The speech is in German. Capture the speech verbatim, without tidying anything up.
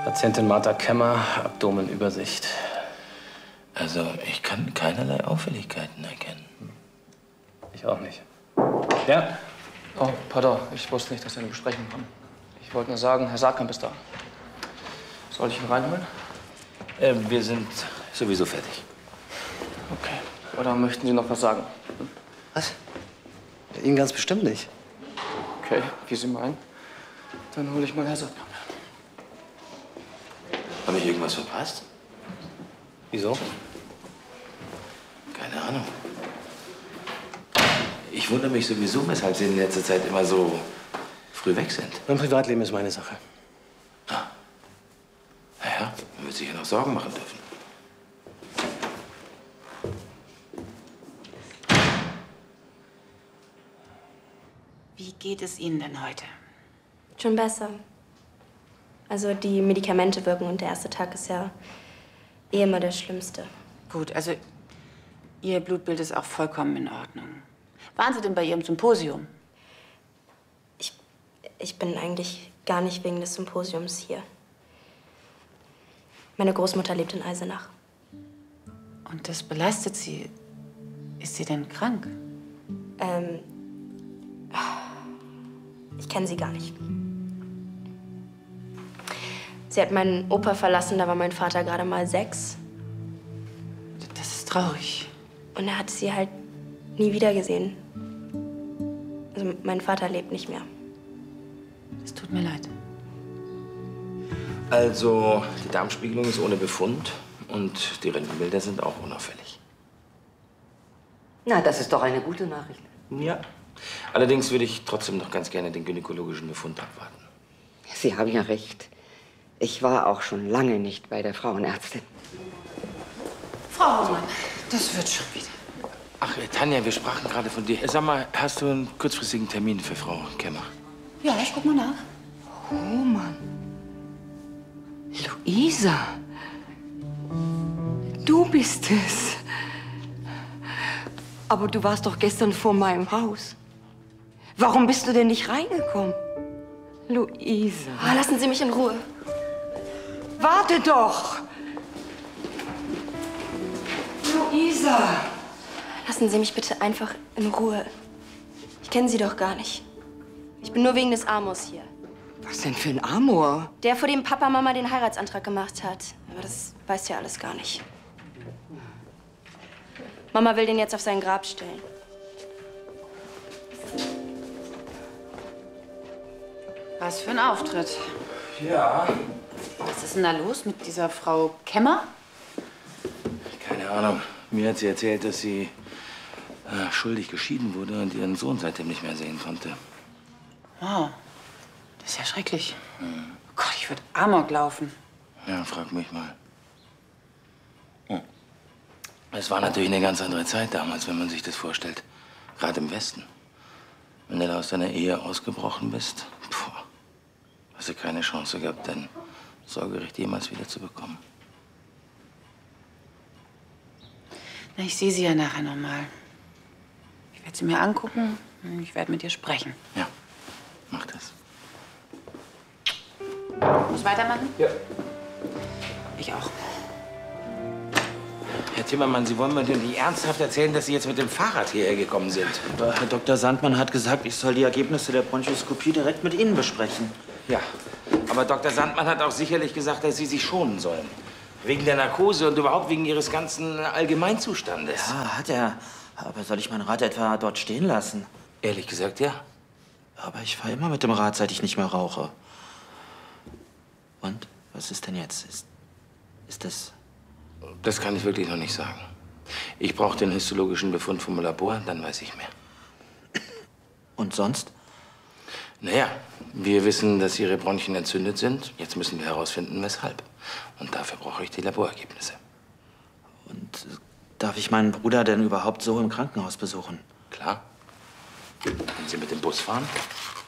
Patientin Martha Kemmer, Abdomenübersicht. Also, ich kann keinerlei Auffälligkeiten erkennen. Ich auch nicht. Ja? Oh, pardon. Ich wusste nicht, dass Sie eine Besprechung haben. Ich wollte nur sagen, Herr Saatkamp ist da. Soll ich ihn reinholen? Äh, wir sind sowieso fertig. Okay. Oder möchten Sie noch was sagen? Was? Ihnen ganz bestimmt nicht. Okay, wie Sie meinen. Dann hole ich mal Herr Saatkamp. Habe ich irgendwas verpasst? Wieso? Keine Ahnung. Ich wundere mich sowieso, weshalb Sie in letzter Zeit immer so früh weg sind. Mein Privatleben ist meine Sache. Ah. Naja, man wird sich ja noch Sorgen machen dürfen. Wie geht es Ihnen denn heute? Schon besser. Also die Medikamente wirken und der erste Tag ist ja eh immer der schlimmste. Gut, also Ihr Blutbild ist auch vollkommen in Ordnung. Waren Sie denn bei Ihrem Symposium? Ich, ich bin eigentlich gar nicht wegen des Symposiums hier. Meine Großmutter lebt in Eisenach. Und das belastet Sie. Ist sie denn krank? Ähm, ich kenne sie gar nicht. Sie hat meinen Opa verlassen, da war mein Vater gerade mal sechs. Das ist traurig. Und er hat sie halt nie wieder gesehen. Also mein Vater lebt nicht mehr. Es tut mir leid. Also, die Darmspiegelung ist ohne Befund und die Röntgenbilder sind auch unauffällig. Na, das ist doch eine gute Nachricht. Ja. Allerdings würde ich trotzdem noch ganz gerne den gynäkologischen Befund abwarten. Sie haben ja recht. Ich war auch schon lange nicht bei der Frauenärztin. Frau Hohmann, das wird schon wieder. Ach, äh, Tanja, wir sprachen gerade von dir. Sag mal, hast du einen kurzfristigen Termin für Frau Kemmer? Ja, ich guck mal nach. Oh, Mann. Luisa. Du bist es. Aber du warst doch gestern vor meinem Haus. Warum bist du denn nicht reingekommen? Luisa. Oh, lassen Sie mich in Ruhe. Warte doch! Luisa! Lassen Sie mich bitte einfach in Ruhe. Ich kenne Sie doch gar nicht. Ich bin nur wegen des Amors hier. Was denn für ein Amor? Der, vor dem Papa Mama den Heiratsantrag gemacht hat. Aber das weiß ja alles gar nicht. Mama will den jetzt auf sein Grab stellen. Was für ein Auftritt. Ja. Was ist denn da los mit dieser Frau Kemmer? Keine Ahnung. Mir hat sie erzählt, dass sie äh, schuldig geschieden wurde und ihren Sohn seitdem nicht mehr sehen konnte. Wow, das ist ja schrecklich. Hm. Oh Gott, ich würde Amok laufen. Ja, frag mich mal. Hm. Es war natürlich eine ganz andere Zeit damals, wenn man sich das vorstellt. Gerade im Westen. Wenn du da aus deiner Ehe ausgebrochen bist, puh, hast du keine Chance gehabt, dein Sorgerecht jemals wieder zu bekommen. Na, ich sehe sie ja nachher noch mal. Ich werde sie mir angucken und ich werde mit ihr sprechen. Ja, mach das. Muss ich weitermachen? Ja. Ich auch. Herr Timmermann, Sie wollen mir denn nicht ernsthaft erzählen, dass Sie jetzt mit dem Fahrrad hierher gekommen sind? Herr Doktor Sandmann hat gesagt, ich soll die Ergebnisse der Bronchoskopie direkt mit Ihnen besprechen. Ja, aber Doktor Sandmann hat auch sicherlich gesagt, dass Sie sich schonen sollen. Wegen der Narkose und überhaupt wegen Ihres ganzen Allgemeinzustandes. Ja, hat er. Aber soll ich mein Rad etwa dort stehen lassen? Ehrlich gesagt, ja. Aber ich fahre immer mit dem Rad, seit ich nicht mehr rauche. Und? Was ist denn jetzt? Ist, ist das... Das kann ich wirklich noch nicht sagen. Ich brauche den histologischen Befund vom Labor, dann weiß ich mehr. Und sonst? Naja, wir wissen, dass Ihre Bronchien entzündet sind. Jetzt müssen wir herausfinden, weshalb. Und dafür brauche ich die Laborergebnisse. Und äh, darf ich meinen Bruder denn überhaupt so im Krankenhaus besuchen? Klar. Können Sie mit dem Bus fahren?